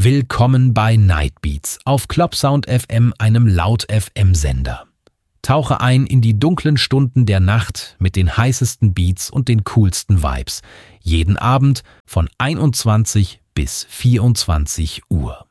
Willkommen bei Night Beats auf Clubsound FM, einem Laut-FM-Sender. Tauche ein in die dunklen Stunden der Nacht mit den heißesten Beats und den coolsten Vibes. Jeden Abend von 21 bis 24 Uhr.